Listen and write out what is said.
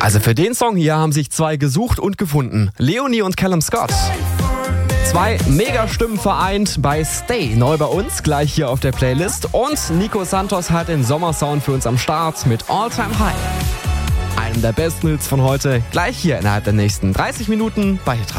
Also für den Song hier haben sich zwei gesucht und gefunden. Leonie und Callum Scott. Zwei Megastimmen vereint bei Stay. Neu bei uns, gleich hier auf der Playlist. Und Nico Santos hat den Sommersound für uns am Start mit All Time High. Einen der besten Hits von heute, gleich hier innerhalb der nächsten 30 Minuten bei Hitradio.